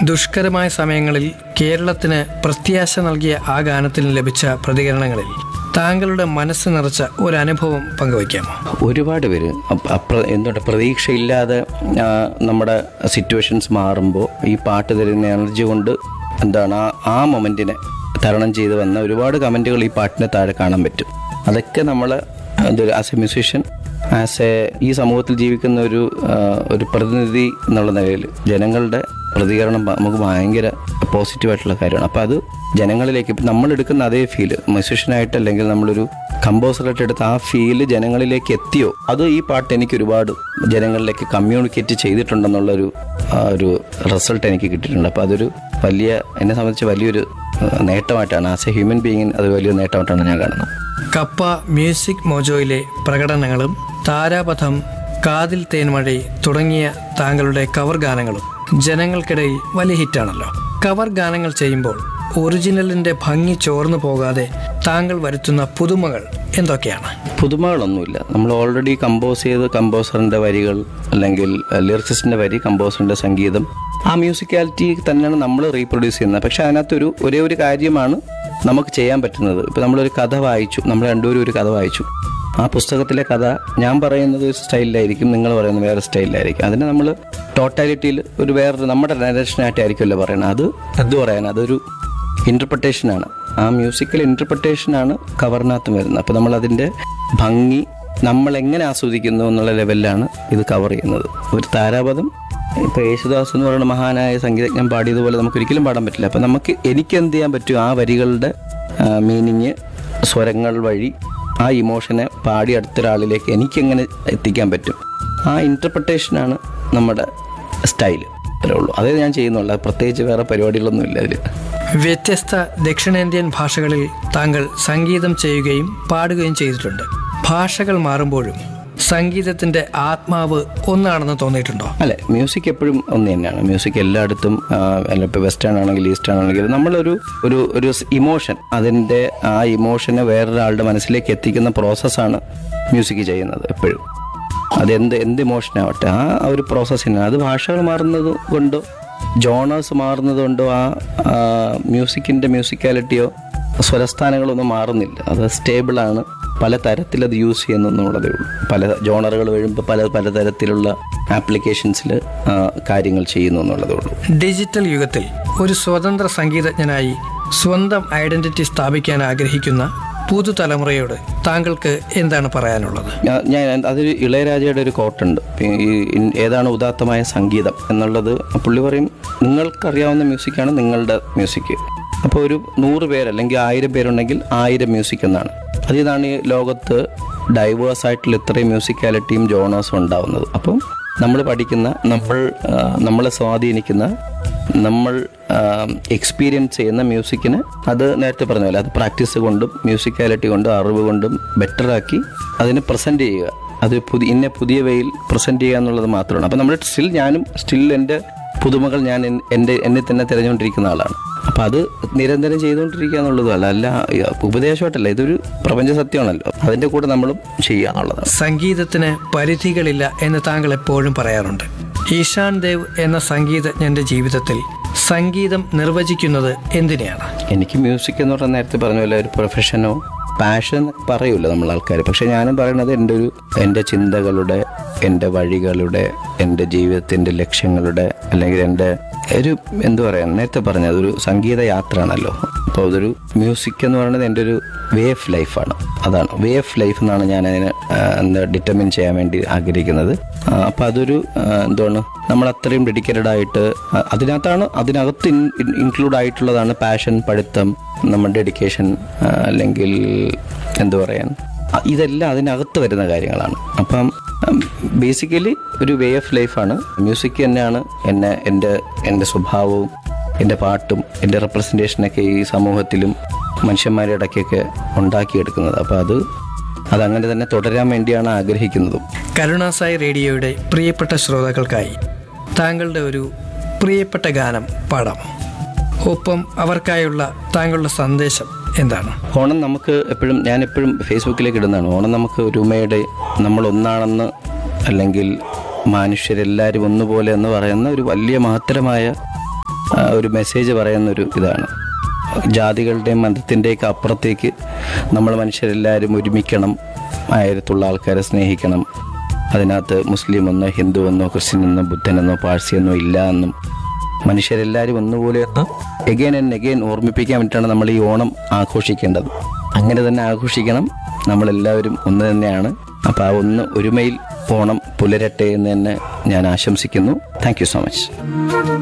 ദുഷ്കരമായ സമയങ്ങളിൽ കേരളത്തിന് പ്രത്യാശ നൽകിയ ആ ഗാനത്തിന് ലഭിച്ച പ്രതികരണങ്ങളിൽ താങ്കളുടെ മനസ്സ് നിറച്ച ഒരു അനുഭവം പങ്കുവയ്ക്കാമോ? ഒരുപാട് പേര് എന്തുകൊണ്ട് പ്രതീക്ഷയില്ലാതെ നമ്മുടെ സിറ്റുവേഷൻസ് മാറുമ്പോൾ ഈ പാട്ട് തരുന്ന എനർജി കൊണ്ട് എന്താണ് ആ മൊമെൻറ്റിനെ തരണം ചെയ്ത് വന്ന ഒരുപാട് കമൻറ്റുകൾ ഈ പാട്ടിന് താഴെ കാണാൻ പറ്റും. അതൊക്കെ നമ്മൾ ആസ് എ മ്യൂസീഷ്യൻ, ഈ സമൂഹത്തിൽ ജീവിക്കുന്ന ഒരു പ്രതിനിധി എന്നുള്ള നിലയിൽ ജനങ്ങളുടെ പ്രതികരണം നമുക്ക് ഭയങ്കര പോസിറ്റീവായിട്ടുള്ള കാര്യമാണ്. അപ്പോൾ അത് ജനങ്ങളിലേക്ക് നമ്മളെടുക്കുന്ന അതേ ഫീല് മ്യൂസീഷ്യനായിട്ട് അല്ലെങ്കിൽ നമ്മളൊരു കമ്പോസറായിട്ട് എടുത്ത ആ ഫീല് ജനങ്ങളിലേക്ക് എത്തിയോ, അത് ഈ പാട്ട് എനിക്ക് ഒരുപാട് ജനങ്ങളിലേക്ക് കമ്മ്യൂണിക്കേറ്റ് ചെയ്തിട്ടുണ്ടെന്നുള്ളൊരു റിസൾട്ട് എനിക്ക് കിട്ടിയിട്ടുണ്ട്. അപ്പോൾ അതൊരു എന്നെ സംബന്ധിച്ച് വലിയൊരു നേട്ടമായിട്ടാണ്, ആസ് എ ഹ്യൂമൻ ബീയിങ്ങിന് അത് വലിയൊരു നേട്ടമായിട്ടാണ് ഞാൻ കാണുന്നത്. കപ്പ മ്യൂസിക് മോജോയിലെ പ്രകടനങ്ങളും താരാപഥം, കാതിൽ തേൻമഴ തുടങ്ങിയ താങ്കളുടെ കവർ ഗാനങ്ങളും ജനങ്ങൾക്കിടയിൽ വലിയ ഹിറ്റാണല്ലോ. കവർ ഗാനങ്ങൾ ചെയ്യുമ്പോൾ ഒറിജിനലിന്റെ ഭംഗി ചോർന്നു പോകാതെ താങ്കൾ വരുത്തുന്ന പുതുമകൾ എന്തൊക്കെയാണ്? പുതുമകളൊന്നുമില്ല. നമ്മൾ ഓൾറെഡി കമ്പോസ് ചെയ്ത് കമ്പോസറിൻ്റെ വരികൾ അല്ലെങ്കിൽ ലിറിസിസ്റ്റിൻ്റെ വരി, കമ്പോസറിൻ്റെ സംഗീതം, ആ മ്യൂസിക്കാലിറ്റി തന്നെയാണ് നമ്മൾ റീപ്രൊഡ്യൂസ് ചെയ്യുന്നത്. പക്ഷെ അതിനകത്തൊരു ഒരേ ഒരു കാര്യമാണ് നമുക്ക് ചെയ്യാൻ പറ്റുന്നത്. ഇപ്പോൾ നമ്മളൊരു കഥ വായിച്ചു, നമ്മൾ രണ്ടുപേരും ഒരു കഥ വായിച്ചു. ആ പുസ്തകത്തിലെ കഥ ഞാൻ പറയുന്നത് ഒരു സ്റ്റൈലിലായിരിക്കും, നിങ്ങൾ പറയുന്നത് വേറെ സ്റ്റൈലിലായിരിക്കും. അതിനെ നമ്മൾ ടോട്ടാലിറ്റിയിൽ വേറൊരു നമ്മുടെ നരേഷനായിട്ടായിരിക്കുമല്ലോ പറയണത്. അത് പറയാൻ അതൊരു ഇൻ്റർപ്രിട്ടേഷനാണ്. ആ മ്യൂസിക്കൽ ഇൻ്റർപ്രിട്ടേഷനാണ് കവറിനകത്ത് വരുന്നത്. അപ്പോൾ നമ്മളതിൻ്റെ ഭംഗി നമ്മളെങ്ങനെ ആസ്വദിക്കുന്നു എന്നുള്ള ലെവലിലാണ് ഇത് കവർ ചെയ്യുന്നത്. ഒരു താരാപഥം ഇപ്പോൾ യേശുദാസ് എന്ന് പറയുന്ന മഹാനായ സംഗീതജ്ഞൻ പാടിയതുപോലെ നമുക്ക് ഒരിക്കലും പാടാൻ പറ്റില്ല. അപ്പോൾ എനിക്ക് എന്ത് ചെയ്യാൻ പറ്റും, ആ വരികളുടെ മീനിങ് സ്വരങ്ങൾ വഴി ആ ഇമോഷനെ പാടി അടുത്തൊരാളിലേക്ക് എനിക്കെങ്ങനെ എത്തിക്കാൻ പറ്റും, ആ ഇൻ്റർപ്രിട്ടേഷനാണ് നമ്മുടെ സ്റ്റൈൽ. അത്രേ ഉള്ളൂ. അതേ ഞാൻ ചെയ്യുന്നുള്ളൂ, പ്രത്യേകിച്ച് വേറെ പരിപാടികളൊന്നും ഇല്ല അതിൽ. വ്യത്യസ്ത ദക്ഷിണേന്ത്യൻ ഭാഷകളിൽ താങ്കൾ സംഗീതം ചെയ്യുകയും പാടുകയും ചെയ്തിട്ടുണ്ട്. ഭാഷകൾ മാറുമ്പോഴും സംഗീതത്തിന്റെ ആത്മാവ് ഒന്നാണെന്ന് തോന്നിയിട്ടുണ്ടോ? അല്ലെ, മ്യൂസിക് എപ്പോഴും ഒന്ന് തന്നെയാണ്. മ്യൂസിക് എല്ലായിടത്തും, ഇപ്പോൾ വെസ്റ്റേൺ ആണെങ്കിൽ ഈസ്റ്റേൺ ആണെങ്കിൽ നമ്മളൊരു ഇമോഷൻ, അതിൻ്റെ ആ ഇമോഷനെ വേറൊരാളുടെ മനസ്സിലേക്ക് എത്തിക്കുന്ന പ്രോസസ്സാണ് മ്യൂസിക് ചെയ്യുന്നത് എപ്പോഴും. എന്ത് ഇമോഷനാവട്ടെ, ആ ഒരു പ്രോസസ്സിന് അത് ഭാഷകൾ മാറുന്നത് കൊണ്ടോ ജോണേഴ്സ് മാറുന്നത് കൊണ്ടോ ആ മ്യൂസിക്കിൻ്റെ മ്യൂസിക്കാലിറ്റിയോ സ്വരസ്ഥാനങ്ങളൊന്നും മാറുന്നില്ല. അത് സ്റ്റേബിളാണ്. പല തരത്തിലത് യൂസ് ചെയ്യുന്നുള്ളതേ ഉള്ളൂ. പല ജോണറുകൾ വരുമ്പോൾ പലതരത്തിലുള്ള ആപ്ലിക്കേഷൻസിൽ കാര്യങ്ങൾ ചെയ്യുന്നു എന്നുള്ളതേ ഉള്ളൂ. ഡിജിറ്റൽ യുഗത്തിൽ ഒരു സ്വതന്ത്ര സംഗീതജ്ഞനായി സ്വന്തം ഐഡന്റിറ്റി സ്ഥാപിക്കാൻ ആഗ്രഹിക്കുന്ന പുതുതലമുറയോട് താങ്കൾക്ക് എന്താണ് പറയാനുള്ളത്? അതൊരു ഇളയരാജയുടെ ഒരു കോട്ടുണ്ട്, ഏതാണ് ഉദാത്തമായ സംഗീതം എന്നുള്ളത്. പുള്ളി പറയും, നിങ്ങൾക്കറിയാവുന്ന മ്യൂസിക്കാണ് നിങ്ങളുടെ മ്യൂസിക്. അപ്പോൾ ഒരു 100 പേര് അല്ലെങ്കിൽ 1000 പേരുണ്ടെങ്കിൽ 1000 മ്യൂസിക് എന്നാണ്. അതിതാണ് ഈ ലോകത്ത് ഡൈവേഴ്സായിട്ടുള്ള ഇത്രയും മ്യൂസിക്കാലിറ്റിയും ജോണേഴ്സും ഉണ്ടാവുന്നത്. അപ്പം നമ്മൾ പഠിക്കുന്ന, നമ്മളെ സ്വാധീനിക്കുന്ന, നമ്മൾ എക്സ്പീരിയൻസ് ചെയ്യുന്ന മ്യൂസിക്കിന് അത് നേരത്തെ പറഞ്ഞ പോലെ അത് പ്രാക്ടീസ് കൊണ്ടും മ്യൂസിക്കാലിറ്റി കൊണ്ടും അറിവ് കൊണ്ടും ബെറ്ററാക്കി അതിനെ പ്രസൻറ്റ് ചെയ്യുക. അത് പുതിയ വേയിൽ പ്രസൻറ്റ് ചെയ്യുക എന്നുള്ളത് മാത്രമാണ്. അപ്പം നമ്മൾ ഞാനും എൻ്റെ പുതുമകൾ ഞാൻ എന്നെ തന്നെ തിരഞ്ഞുകൊണ്ടിരിക്കുന്ന ആളാണ്. അപ്പം അത് നിരന്തരം ചെയ്തുകൊണ്ടിരിക്കുക എന്നുള്ളതല്ല, ഉപദേശമായിട്ടല്ല, ഇതൊരു പ്രപഞ്ച സത്യമാണല്ലോ. അതിൻ്റെ കൂടെ നമ്മളും ചെയ്യുക എന്നുള്ളതാണ്. സംഗീതത്തിന് പരിധികളില്ല എന്ന് താങ്കൾ എപ്പോഴും പറയാറുണ്ട്. ഈശാൻ ദേവ് എന്ന സംഗീതജ്ഞന്റെ ജീവിതത്തിൽ സംഗീതം നിർവചിക്കുന്നത് എന്തിനെയാണ്? എനിക്ക് മ്യൂസിക് എന്ന് പറഞ്ഞാൽ നേരത്തെ പറഞ്ഞ പോലെ ഒരു പ്രൊഫഷനോ പാഷൻ പറയൂല്ലോ നമ്മൾ ആൾക്കാർ. പക്ഷെ ഞാനും പറയുന്നത് എൻ്റെ ചിന്തകളുടെ, എൻ്റെ വഴികളുടെ, എൻ്റെ ജീവിതത്തിൻ്റെ ലക്ഷ്യങ്ങളുടെ, അല്ലെങ്കിൽ എൻ്റെ എന്താ പറയുക, നേരത്തെ പറഞ്ഞത് അതൊരു സംഗീത യാത്രയാണല്ലോ. അപ്പോൾ അതൊരു മ്യൂസിക് എന്ന് പറയുന്നത് എൻ്റെ ഒരു വേ ഓഫ് ലൈഫാണ്. അതാണ് വേ ഓഫ് ലൈഫ് എന്നാണ് ഞാൻ അതിനെ ഡിറ്റർമിൻ ചെയ്യാൻ വേണ്ടി ആഗ്രഹിക്കുന്നത്. അപ്പോൾ അതൊരു എന്താണ്, നമ്മൾ അത്രയും ഡെഡിക്കേറ്റഡ് ആയിട്ട് അതിനകത്ത് ഇൻക്ലൂഡ് ആയിട്ടുള്ളതാണ് പാഷൻ, പഠിത്തം, നമ്മുടെ ഡെഡിക്കേഷൻ, അല്ലെങ്കിൽ എന്താ പറയാൻ, ഇതെല്ലാം അതിനകത്ത് വരുന്ന കാര്യങ്ങളാണ്. അപ്പം ബേസിക്കലി ഒരു വേ ഓഫ് ലൈഫാണ് മ്യൂസിക്. തന്നെയാണ് എൻ്റെ സ്വഭാവവും എൻ്റെ പാട്ടും എൻ്റെ റെപ്രസെൻറ്റേഷനൊക്കെ ഈ സമൂഹത്തിലും മനുഷ്യന്മാരുടെ ഇടയ്ക്കൊക്കെ ഉണ്ടാക്കിയെടുക്കുന്നത്. അപ്പോൾ അതങ്ങനെ തന്നെ തുടരാൻ വേണ്ടിയാണ് ആഗ്രഹിക്കുന്നതും. കരുണാസായി റേഡിയോയുടെ പ്രിയപ്പെട്ട ശ്രോതാക്കൾക്കായി താങ്കളുടെ ഒരു പ്രിയപ്പെട്ട ഗാനം പാടാമോ? ഒപ്പം അവർക്കായുള്ള താങ്കളുടെ സന്ദേശം എന്താണ്? ഓണം നമുക്ക് ഞാൻ എപ്പോഴും ഫേസ്ബുക്കിലേക്ക് ഇടുന്നതാണ്. ഓണം നമുക്ക് ഒരുമയുടെ, നമ്മളൊന്നാണെന്ന്, അല്ലെങ്കിൽ മനുഷ്യരെല്ലാവരും ഒന്നുപോലെ എന്ന് പറയുന്ന ഒരു വലിയ മഹത്തരമായ ഒരു മെസ്സേജ് പറയുന്നൊരു ഇതാണ്. ജാതികളുടെയും മതത്തിൻ്റെയൊക്കെ അപ്പുറത്തേക്ക് നമ്മൾ മനുഷ്യരെല്ലാവരും ഒരുമിക്കണം, ആയിരത്തുള്ള ആൾക്കാരെ സ്നേഹിക്കണം. അതിനകത്ത് മുസ്ലിം എന്നോ ഹിന്ദു എന്നോ ക്രിസ്ത്യൻ എന്നോ ബുദ്ധനെന്നോ പാഴ്സി എന്നോ ഇല്ല എന്നും മനുഷ്യരെല്ലാവരും ഒന്നുപോലെ എന്ന് എഗെയിൻ ആൻഡ് എഗെയിൻ ഓർമ്മിപ്പിക്കാൻ വേണ്ടിയിട്ടാണ് നമ്മൾ ഈ ഓണം ആഘോഷിക്കേണ്ടത്. അങ്ങനെ തന്നെ ആഘോഷിക്കണം. നമ്മളെല്ലാവരും ഒന്ന് തന്നെയാണ്. അപ്പോൾ ആ ഒരുമയിൽ ഓണം പുലരട്ടെ എന്ന് തന്നെ ഞാൻ ആശംസിക്കുന്നു. Thank you so much.